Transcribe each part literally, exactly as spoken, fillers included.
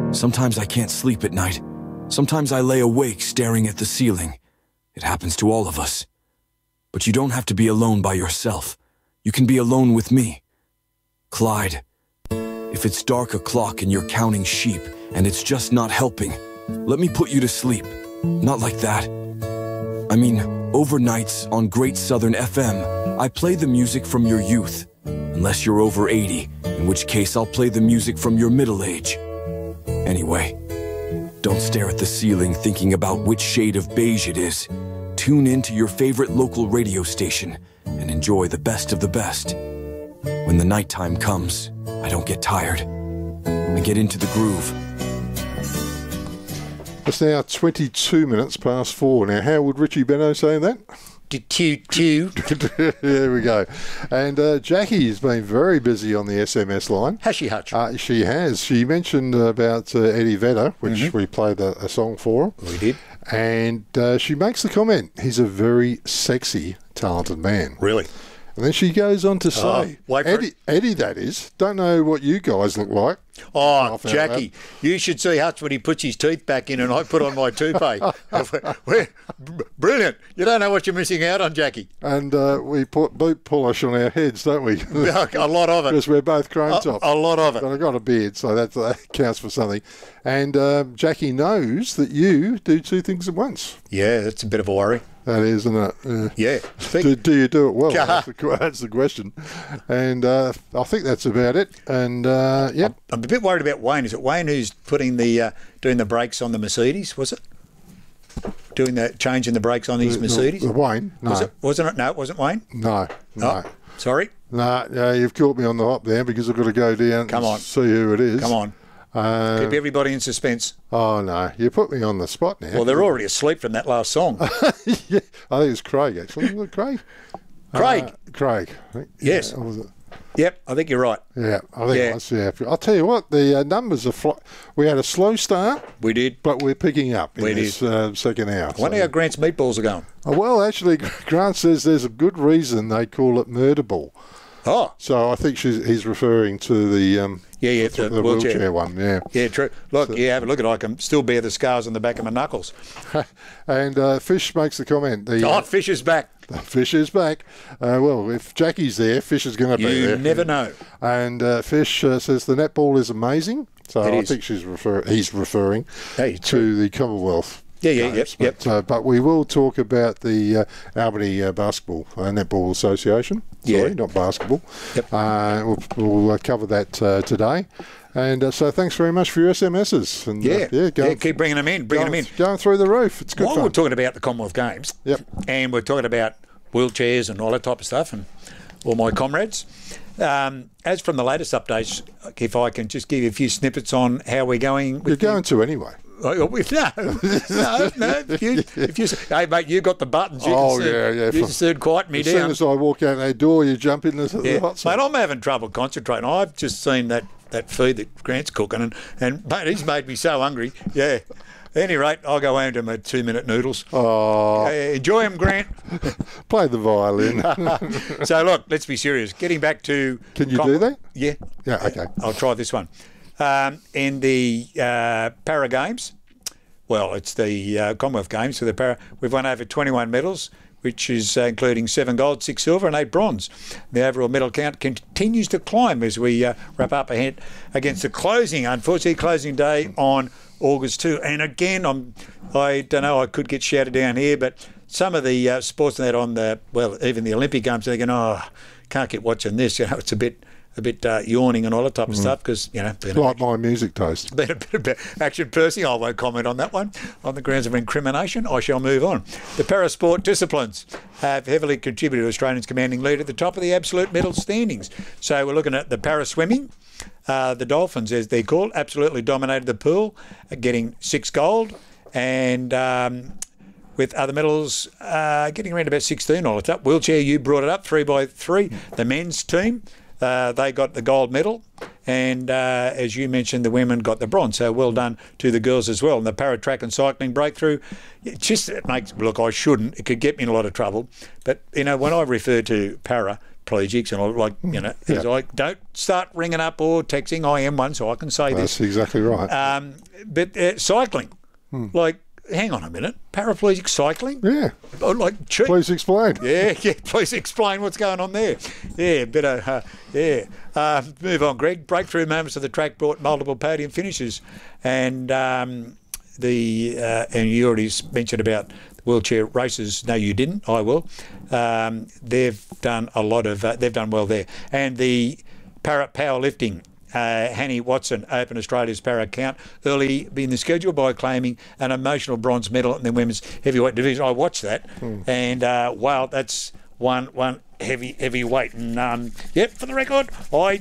Sometimes I can't sleep at night. Sometimes I lay awake staring at the ceiling. It happens to all of us. But you don't have to be alone by yourself. You can be alone with me. Clyde, if it's dark o'clock and you're counting sheep and it's just not helping, let me put you to sleep. Not like that. I mean, overnights on Great Southern F M, I play the music from your youth. Unless you're over eighty, in which case I'll play the music from your middle age. Anyway, don't stare at the ceiling thinking about which shade of beige it is. Tune in to your favorite local radio station and enjoy the best of the best. When the nighttime comes, I don't get tired. I get into the groove. It's now twenty-two minutes past four. Now, how would Richie Benno say that? Two. There we go. And uh, Jackie's been very busy on the S M S line. Has she, Hutch? Uh, she has. She mentioned about uh, Eddie Vedder, which mm-hmm. we played a, a song for. We did. And uh, she makes the comment, he's a very sexy, talented man. Really? And then she goes on to say, oh, Eddie, Eddie, that is, don't know what you guys look like. Oh, Jackie, you should see Hutch when he puts his teeth back in and I put on my toupee. We're brilliant. You don't know what you're missing out on, Jackie. And uh, we put boot polish on our heads, don't we? A lot of it. Because we're both grown a, top. A lot of it. But I've got a beard, so that uh, counts for something. And um, Jackie knows that you do two things at once. Yeah, that's a bit of a worry. That is, isn't it? Uh, yeah. Do, do you do it well? that's, the, that's the question. And uh, I think that's about it. And uh, yeah, I'm, I'm a bit worried about Wayne. Is it Wayne who's putting the uh, doing the brakes on the Mercedes? Was it doing the changing the brakes on his the, Mercedes? The, the Wayne? No, was it, wasn't it? No, it wasn't Wayne. No, no. Oh, sorry. No, no, you've caught me on the hop there because I've got to go down. Come on, and see who it is. Come on. Uh, Keep everybody in suspense. Oh, no. You put me on the spot now. Well, they're already asleep from that last song. Yeah, I think it's Craig, actually. Was it Craig? Craig. Uh, Craig. Yes. Yeah, was it? Yep, I think you're right. Yeah, I think yeah. it was. Yeah. I'll tell you what, the uh, numbers are... Fl- we had a slow start. We did. But we're picking up in we this did. Uh, second hour. I wonder so. how Grant's meatballs are going. Oh, well, actually, Grant says there's a good reason they call it murder ball. Oh. So I think she's, he's referring to the... Um, Yeah, yeah, the, the, the wheelchair. wheelchair one, yeah. Yeah, true. Look, So- yeah, have a look at it. I can still bear the scars on the back of my knuckles. And uh, Fish makes the comment. The, Oh, uh, Fish is back. Fish is back. Uh, well, if Jackie's there, Fish is going to be You there. never know. And uh, Fish uh, says the netball is amazing. So It I is. think she's refer- he's referring Hey, to true. the Commonwealth. Yeah, yeah, Games. yep, But, uh, but we will talk about the uh, Albany uh, Basketball uh, Netball Association. Sorry, Yeah. not basketball. Yep. Uh, we'll we'll uh, cover that uh, today. And uh, so thanks very much for your S M Ses. And, Yeah, uh, yeah, yeah, keep bringing them in, bringing going, them in. Going through the roof. It's good While fun. we're talking about the Commonwealth Games, Yep. and we're talking about wheelchairs and all that type of stuff, and all my comrades. Um, as from the latest updates, if I can just give you a few snippets on how we're going. With You're the- going to anyway. Oh, no, no, no. If you, if you, hey, mate, you got the buttons. You Oh, can see, yeah, yeah. You just said quiet me As down. soon as I walk out that door, you jump in the, yeah. the hot Mate, sun. I'm having trouble concentrating. I've just seen that, that feed that Grant's cooking, and, and mate, he's made me so hungry. Yeah. At any rate, I'll go home to my two-minute noodles. Oh, Uh, enjoy them, Grant. play the violin. So, look, let's be serious. Getting back to... Can you com- do that? Yeah. Yeah, okay. I'll try this one. Um, in the uh, Para Games, well, it's the uh, Commonwealth Games, so the Para, we've won over twenty-one medals, which is uh, including seven gold, six silver and eight bronze. The overall medal count continues to climb as we uh, wrap up ahead against the closing, unfortunately, closing day on August second. And again, I'm, I don't know, I could get shouted down here, but some of the uh, sports that on the, well, even the Olympic Games, they're going, oh, can't get watching this. You know, it's a bit a bit uh, yawning and all that type of stuff because, you know, being a, Like my music taste. being a bit of action person, I won't comment on that one. On the grounds of incrimination, I shall move on. The parasport disciplines have heavily contributed to Australians commanding lead at the top of the absolute medal standings. So we're looking at the para swimming. Uh, the Dolphins, as they're called, absolutely dominated the pool, uh, getting six gold, and um, with other medals uh, getting around about sixteen all it's up. Wheelchair, you brought it up, three by three. The men's team, uh, they got the gold medal, and uh, as you mentioned, the women got the bronze. So well done to the girls as well. And the para track and cycling breakthrough, it just it makes look. I shouldn't. It could get me in a lot of trouble, but you know when I refer to para. paraplegics, and I like, you know, he's Yeah. like, don't start ringing up or texting. I am one, so I can say That's this. exactly right. Um, but uh, cycling, like, hang on a minute, paraplegic cycling? yeah. Oh, like cheap. Please explain. Yeah, yeah. Please explain what's going on there. Yeah, better. Uh, yeah. Uh, move on, Greg. Breakthrough moments of the track brought multiple podium finishes, and um, the uh, and you already mentioned about the wheelchair races. No, you didn't. I will. Um, they've done a lot of. Uh, they've done well there, and the para powerlifting. Uh, Hanny Watson opened Australia's para count early in the schedule by claiming an emotional bronze medal in the women's heavyweight division. I watched that, mm. and uh, wow, that's one one heavy heavyweight. And um, yep, for the record, I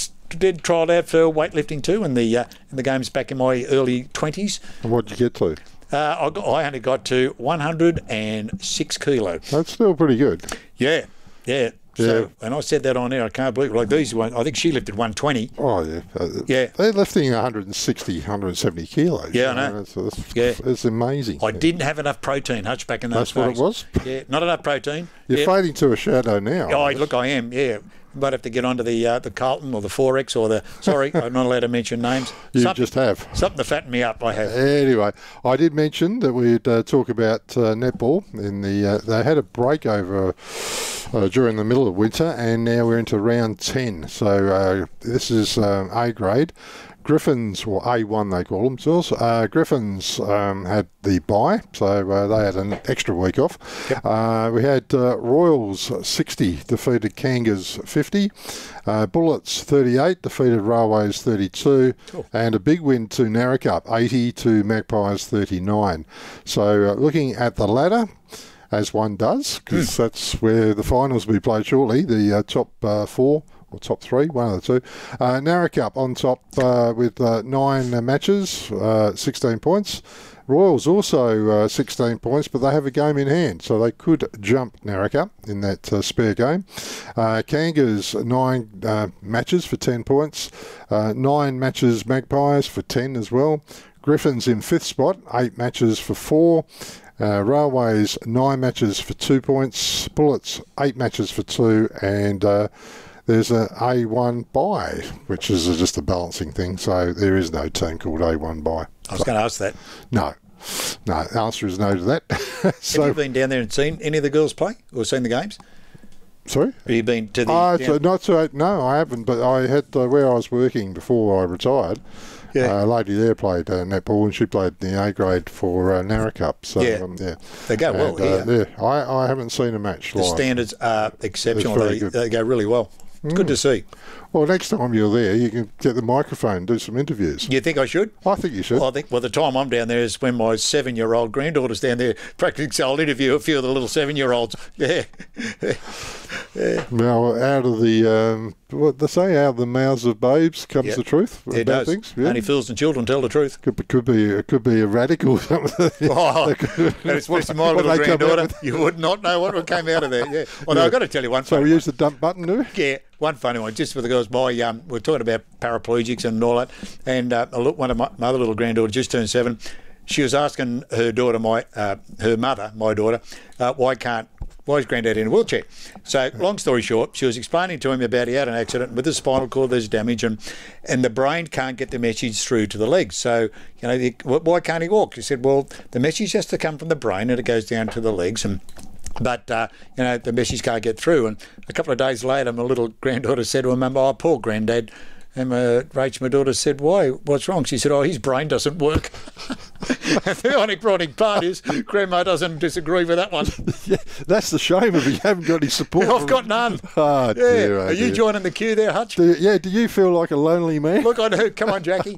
did trial out for weightlifting too in the uh, in the games back in my early twenties. And what did you get to? Uh, I, got, I only got to one hundred six kilo. That's still pretty good. Yeah, yeah. Yeah. So, and I said that on air, I can't believe it. Like these ones, I think she lifted one twenty. Oh, yeah. Uh, Yeah. They're lifting one sixty, one seventy kilos. Yeah, I you know. That's, that's, Yeah. It's amazing. I didn't have enough protein, Hutch, back in those That's what days. it was? Yeah, not enough protein. You're yeah. fading to a shadow now. Oh, look, I am, yeah. Might have to get onto the uh, the Carlton or the Forex or the... Sorry, I'm not allowed to mention names. You something, just have. Something to fatten me up, I have. Anyway, I did mention that we'd uh, talk about uh, netball. In the uh, they had a break over uh, during the middle of winter, and now we're into round ten. So uh, this is um, A grade. Griffins, or A one they call themselves, uh, Griffins um, had the bye, so uh, they had an extra week off. Yep. Uh, we had uh, Royals sixty, defeated Kangas fifty. Uh, Bullets thirty-eight, defeated Railways thirty-two. Cool. And a big win to Narrikup, eighty to Magpies thirty-nine. So uh, looking at the ladder, as one does, because mm. that's where the finals will be played shortly, the uh, top uh, four. Or top three, one of the two. Uh, Narrikup on top uh, with uh, nine uh, matches, uh, sixteen points. Royals also uh, sixteen points, but they have a game in hand, so they could jump Narrikup in that uh, spare game. Uh, Kangas, nine uh, matches for ten points. Uh, nine matches Magpies for ten as well. Griffins in fifth spot, eight matches for four. Uh, Railways, nine matches for two points. Bullets, eight matches for two. And... Uh, There's a A one bye, which is just a balancing thing. So there is no team called A one bye. I was going to ask that. No. No, the answer is no to that. So, have you been down there and seen any of the girls play or seen the games? Sorry? Have you been to the... Uh, down- so not so, no, I haven't. But I had, uh, where I was working before I retired, Yeah. uh, a lady there played uh, netball, and she played in the A grade for uh, Narrikup. So, Yeah. um, yeah. They go well And, uh, here. yeah. I, I haven't seen a match The live. standards are exceptional. very They, good. they go really well. It's good to see. Well, next time you're there, you can get the microphone and do some interviews. You think I should? I think you should. Well, I think, well, the time I'm down there is when my seven-year-old granddaughter's down there practicing, so I'll interview a few of the little seven-year-olds. Yeah. yeah. Now, out of the, um, what they say, out of the mouths of babes comes Yeah. the truth It about does. things. Yeah. Only fools and children tell the truth. Could be, could be, it could be a radical. Oh, and especially my what little they come out granddaughter. with. You would not know what came out of there. Yeah. Although Yeah. I've got to tell you one So funny we one. use the dump button, do we? Yeah, one funny one, just for the girls. My um, we're talking about paraplegics and all that, and uh, a look, one of my, my other little granddaughter just turned seven. She was asking her daughter, my uh, her mother, my daughter, uh, why can't why is Granddad in a wheelchair? So, long story short, she was explaining to him about he had an accident with the spinal cord, there's damage, and and the brain can't get the message through to the legs. So, you know, the, why can't he walk? She said, well, the message has to come from the brain and it goes down to the legs, and but, uh, you know, the message can't get through. And a couple of days later, my little granddaughter said to her mum, oh, poor Granddad. And my, Rachel, my daughter, said, why? What's wrong? She said, oh, his brain doesn't work. The ironic part is Grandma doesn't disagree with that one. Yeah, that's the shame of it. You haven't got any support. I've from- got none. Oh, Yeah. dear, oh, Are you dear. joining the queue there, Hutch? Do, yeah, do you feel like a lonely man? Look, I do. Come on, Jackie.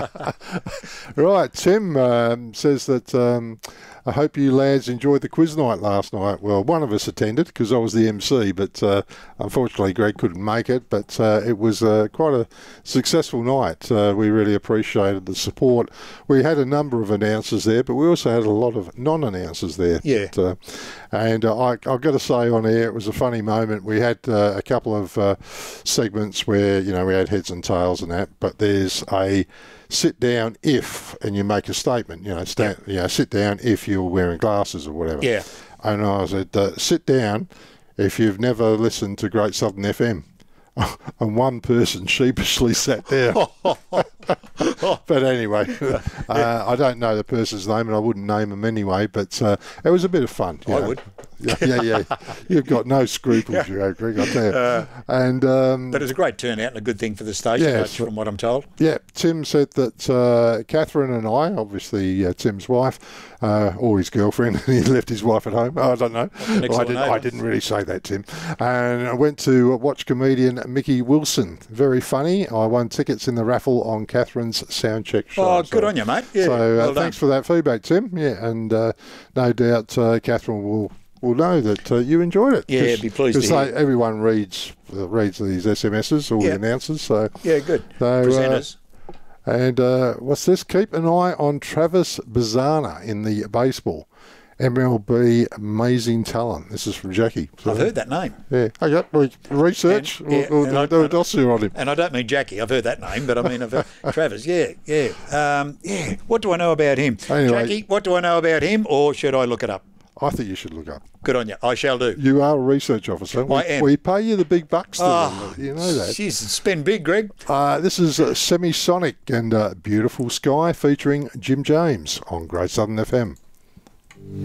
Right, Tim um, says that um, I hope you lads enjoyed the quiz night last night. Well, one of us attended because I was the M C, but uh, unfortunately Greg couldn't make it. But uh, it was uh, quite a successful night. Uh, we really appreciated the support. We had a number of announcers there, but we also had a lot of non-announcers there. Yeah. But, uh, and uh, I, I've got to say on air, it was a funny moment. We had uh, a couple of uh, segments where, you know, we had heads and tails and that, but there's a sit down if, and you make a statement, you know, stand, you know, sit down if you're wearing glasses or whatever. Yeah. And I said, uh, sit down if you've never listened to Great Southern F M. And one person sheepishly sat there. But anyway, uh, I don't know the person's name, and I wouldn't name them anyway, but uh, it was a bit of fun. I know. would. Yeah, yeah, yeah. You've got no scruples, you know, Greg, I'll tell you. Uh, and, um, but it was a great turnout and a good thing for the station, yeah, that's from what I'm told. Yeah, Tim said that uh, Catherine and I, obviously uh, Tim's wife, uh, or his girlfriend, he left his wife at home. Oh, I don't know. Well, I, didn't, I didn't really say that, Tim. And I went to watch comedian Mickey Wilson. Very funny. I won tickets in the raffle on Catherine's Soundcheck show. Oh, good so, on you, mate. Yeah, so uh, well thanks for that feedback, Tim. Yeah, and uh, no doubt uh, Catherine will... will know that uh, you enjoyed it. Yeah, be pleased to hear. Because everyone reads uh, reads these S M Ses, all yeah. the announcers. So yeah, good. So, Presenters. Uh, and uh, what's this? Keep an eye on Travis Bazana in the baseball. M L B amazing talent. This is from Jackie. So, I've heard that name. Yeah. Okay. Well, research. And, yeah, we'll we'll do a dossier on him. And I don't mean Jackie. I've heard that name, but I mean I've heard Travis. Yeah, yeah, um, yeah. What do I know about him, anyway, Jackie? What do I know about him, or should I look it up? I think you should look up. Good on you. I shall do. You are a research officer. We, I am. We pay you the big bucks. To Oh, them. You know that. Jeez, spend big, Greg. Uh, this is uh, Semisonic and uh, Beautiful Sky featuring Jim James on Great Southern F M.